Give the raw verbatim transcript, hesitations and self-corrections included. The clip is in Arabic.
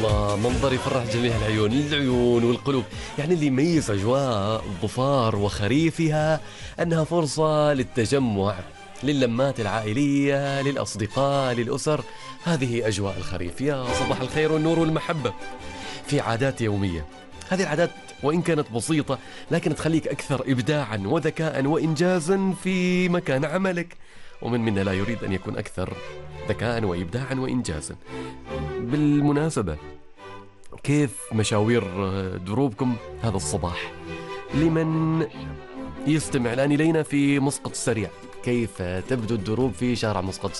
الله، منظر يفرح جميع العيون، العيون والقلوب. يعني اللي يميز أجواء الظفار وخريفها أنها فرصة للتجمع، للمات العائلية، للأصدقاء، للأسر. هذه أجواء الخريف. يا صباح الخير والنور والمحبة. في عادات يومية، هذه العادات وإن كانت بسيطة لكن تخليك أكثر إبداعا وذكاء وإنجازا في مكان عملك، ومن منا لا يريد أن يكون أكثر ذكاء وإبداعا وإنجازا. بالمناسبة، كيف مشاوير دروبكم هذا الصباح؟ لمن يستمع الآن إلينا في مسقط السريع، كيف تبدو الدروب في شارع مسقط